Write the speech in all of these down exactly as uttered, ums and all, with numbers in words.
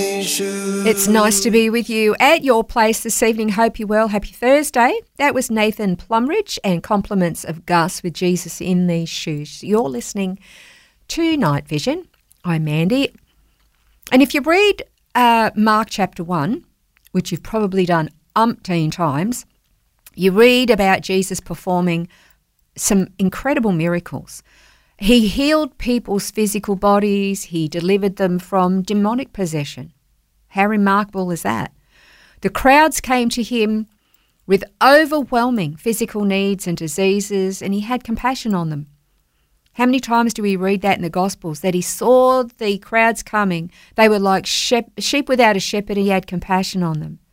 It's nice to be with you at your place this evening. Hope you're well. Happy Thursday. That was Nathan Plumridge and Compliments of Gus with Jesus in These Shoes. You're listening to Night Vision. I'm Mandy. And if you read uh, Mark chapter one, which you've probably done umpteen times, you read about Jesus performing some incredible miracles. He healed people's physical bodies. He delivered them from demonic possession. How remarkable is that? The crowds came to him with overwhelming physical needs and diseases, and he had compassion on them. How many times do we read that in the Gospels, that he saw the crowds coming? They were like sheep, sheep without a shepherd, and he had compassion on them.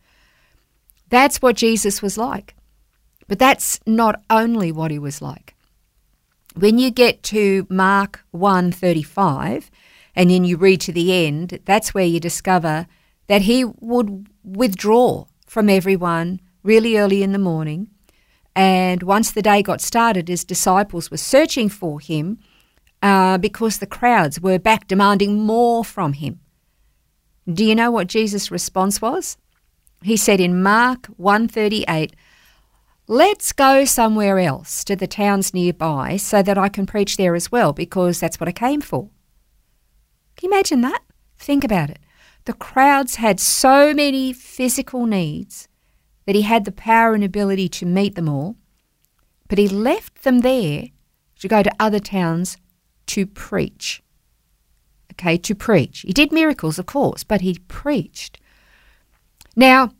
That's what Jesus was like. But that's not only what he was like. When you get to Mark one thirty-five and then you read to the end, that's where you discover that he would withdraw from everyone really early in the morning. And once the day got started, his disciples were searching for him uh, because the crowds were back demanding more from him. Do you know what Jesus' response was? He said in Mark one thirty-eight, "Let's go somewhere else to the towns nearby so that I can preach there as well, because that's what I came for." Can you imagine that? Think about it. The crowds had so many physical needs that he had the power and ability to meet them all, but he left them there to go to other towns to preach. Okay, to preach. He did miracles, of course, but he preached. Now,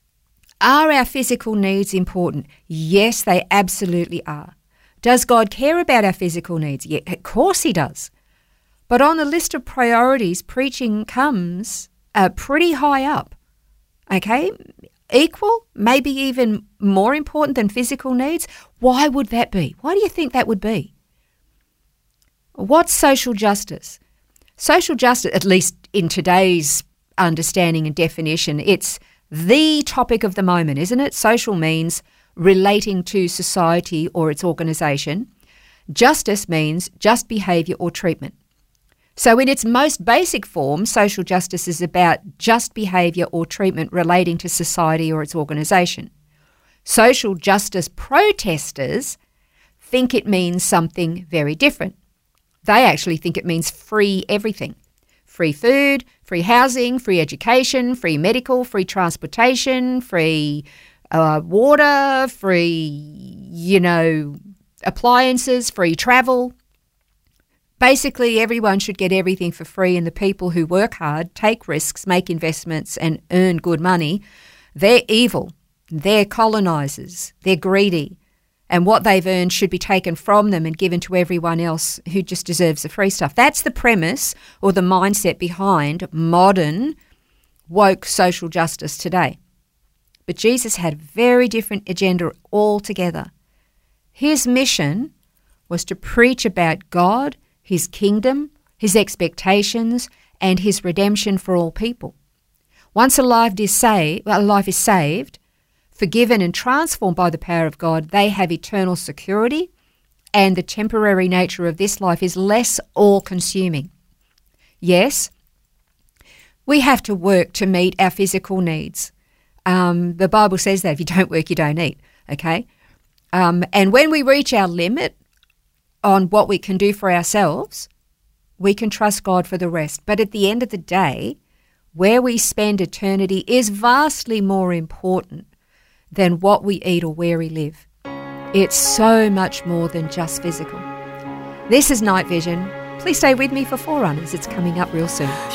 are our physical needs important? Yes, they absolutely are. Does God care about our physical needs? Yeah, of course he does. But on the list of priorities, preaching comes uh, pretty high up. Okay? Equal, maybe even more important than physical needs. Why would that be? Why do you think that would be? What's social justice? Social justice, at least in today's understanding and definition, it's the topic of the moment, isn't it? Social means relating to society or its organisation. Justice means just behaviour or treatment. So in its most basic form, social justice is about just behaviour or treatment relating to society or its organisation. Social justice protesters think it means something very different. They actually think it means free everything. Free food, free housing, free education, free medical, free transportation, free uh, water, free, you know, appliances, free travel. Basically, everyone should get everything for free, and the people who work hard, take risks, make investments and earn good money, they're evil. They're colonisers. They're greedy. And what they've earned should be taken from them and given to everyone else who just deserves the free stuff. That's the premise or the mindset behind modern woke social justice today. But Jesus had a very different agenda altogether. His mission was to preach about God, his kingdom, his expectations, and his redemption for all people. Once a life is saved, a life is saved, forgiven and transformed by the power of God, they have eternal security, and the temporary nature of this life is less all-consuming. Yes, we have to work to meet our physical needs. Um, the Bible says that if you don't work, you don't eat, okay? Um, and when we reach our limit on what we can do for ourselves, we can trust God for the rest. But at the end of the day, where we spend eternity is vastly more important than what we eat or where we live. It's so much more than just physical. This is Night Vision. Please stay with me for Forerunners. It's coming up real soon.